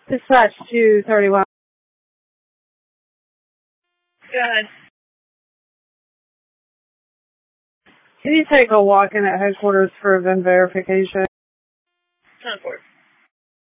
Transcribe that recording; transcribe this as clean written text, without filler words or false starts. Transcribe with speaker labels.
Speaker 1: Dispatch 231.
Speaker 2: Go ahead.
Speaker 1: Can you take a walk in at headquarters for VIN verification?
Speaker 2: 10-4.